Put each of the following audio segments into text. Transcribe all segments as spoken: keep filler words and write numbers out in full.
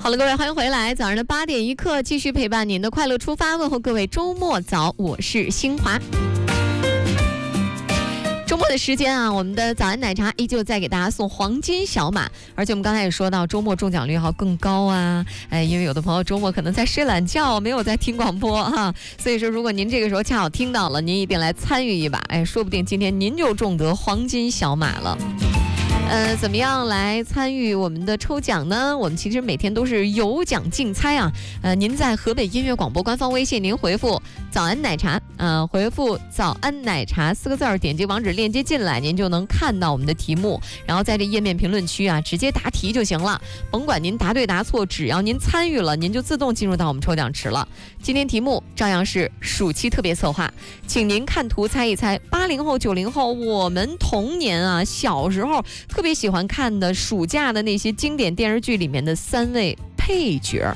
好了，各位，欢迎回来。早上的八点一刻，继续陪伴您的快乐出发，问候各位周末早，我是新华。周末的时间啊，我们的早安奶茶依旧在给大家送黄金小马，而且我们刚才也说到，周末中奖率要更高啊。哎，因为有的朋友周末可能在睡懒觉，没有在听广播哈，所以说如果您这个时候恰好听到了，您一定来参与一把，哎，说不定今天您就中得黄金小马了。呃，怎么样来参与我们的抽奖呢？我们其实每天都是有奖竞猜啊。呃，您在河北音乐广播官方微信，您回复“早安奶茶”，呃，回复“早安奶茶”四个字儿，点击网址链接进来，您就能看到我们的题目。然后在这页面评论区啊，直接答题就行了，甭管您答对答错，只要您参与了，您就自动进入到我们抽奖池了。今天题目照样是暑期特别策划，请您看图猜一猜，八零后、九零后，我们童年啊，小时候特别喜欢看的暑假的那些经典电视剧里面的三位配角。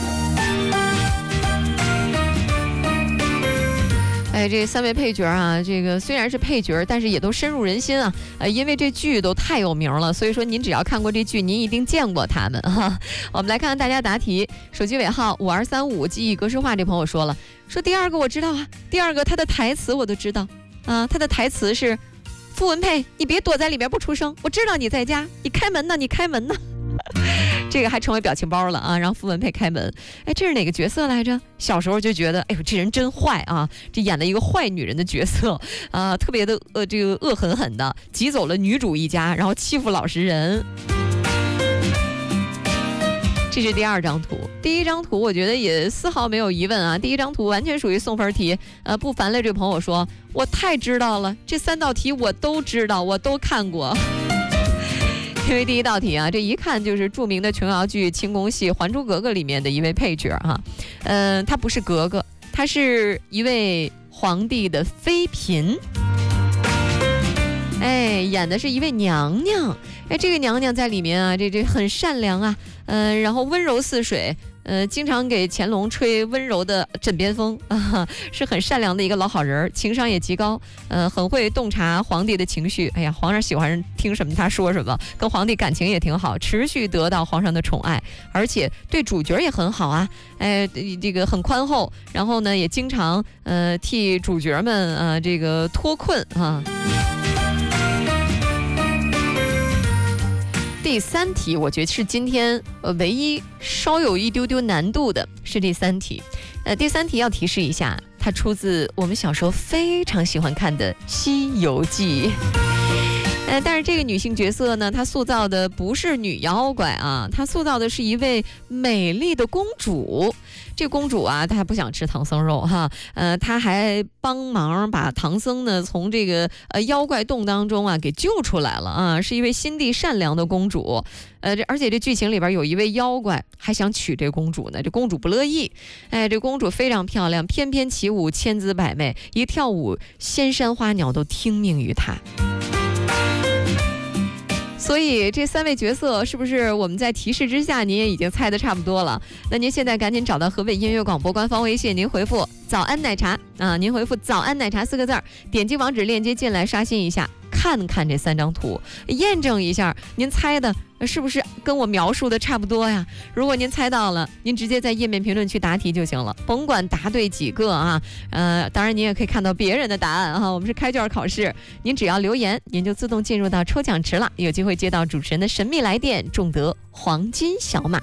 哎，这三位配角啊，这个虽然是配角，但是也都深入人心啊。呃，因为这剧都太有名了，所以说您只要看过这剧，您一定见过他们哈。我们来看看大家答题，手机尾号五二三五，记忆格式化这朋友说了，说第二个我知道啊，第二个他的台词我都知道啊，他的台词是傅文佩，你别躲在里面不出声，我知道你在家，你开门呢，你开门呢。这个还成为表情包了啊！让傅文佩开门。哎，这是哪个角色来着？小时候就觉得，哎呦，这人真坏啊！这演了一个坏女人的角色啊，特别的呃，这个恶狠狠的挤走了女主一家，然后欺负老实人。这是第二张图，第一张图我觉得也丝毫没有疑问啊！第一张图完全属于送分题。呃，不烦了，这朋友说，我太知道了，这三道题我都知道，我都看过。因为第一道题啊，这一看就是著名的琼瑶剧清宫戏《还珠格格》里面的一位配角哈，嗯、呃，他不是格格，他是一位皇帝的妃嫔，哎，演的是一位娘娘，哎，这个娘娘在里面啊，这这很善良啊，嗯、呃，然后温柔似水。呃，经常给乾隆吹温柔的枕边风啊，是很善良的一个老好人，情商也极高，呃，很会洞察皇帝的情绪。哎呀，皇上喜欢听什么他说什么，跟皇帝感情也挺好，持续得到皇上的宠爱，而且对主角也很好啊，哎，这个很宽厚，然后呢，也经常呃替主角们呃这个脱困啊。第三题，我觉得是今天呃唯一稍有一丢丢难度的是第三题。呃，第三题要提示一下，它出自我们小时候非常喜欢看的《西游记》。呃，但是这个女性角色呢，她塑造的不是女妖怪啊，她塑造的是一位美丽的公主。这公主啊，她不想吃唐僧肉哈，呃，她还帮忙把唐僧呢从这个呃妖怪洞当中啊给救出来了啊，是一位心地善良的公主。呃，这而且这剧情里边有一位妖怪还想娶这公主呢，这公主不乐意。哎，这公主非常漂亮，翩翩起舞，千姿百媚，一跳舞，仙山花鸟都听命于她。所以这三位角色是不是我们在提示之下您也已经猜得差不多了？那您现在赶紧找到河北音乐广播官方微信，您回复早安奶茶啊，您回复早安奶茶四个字儿，点击网址链接进来刷新一下，看看这三张图，验证一下您猜的是不是跟我描述的差不多呀？如果您猜到了，您直接在页面评论区答题就行了，甭管答对几个啊。呃，当然您也可以看到别人的答案啊。我们是开卷考试，您只要留言，您就自动进入到抽奖池了，有机会接到主持人的神秘来电，中得黄金小马。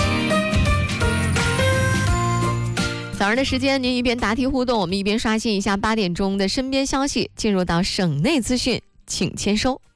早上的时间，您一边答题互动，我们一边刷新一下八点钟的身边消息，进入到省内资讯，请签收。